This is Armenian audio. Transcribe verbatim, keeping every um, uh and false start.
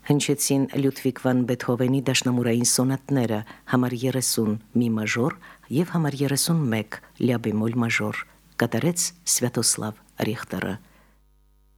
Հնչեցին Լյուդվիգ վան Բեթհովենի դաշնամուրային սոնատները համար երեսուն մի մաժոր եւ համար երեսունմեկ լյա բեմոլ մաժոր, կատարեց Սվյատոսլավ Ռիխտերը։